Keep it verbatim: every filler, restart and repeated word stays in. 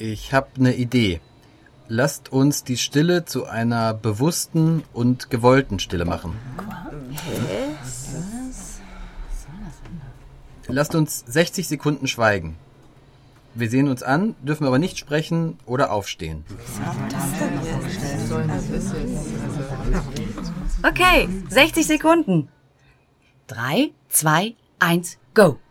Ich habe eine Idee. Lasst uns die Stille zu einer bewussten und gewollten Stille machen. Lasst uns sechzig Sekunden schweigen. Wir sehen uns an, dürfen aber nicht sprechen oder aufstehen. Okay, sechzig Sekunden. Drei, zwei, eins, go.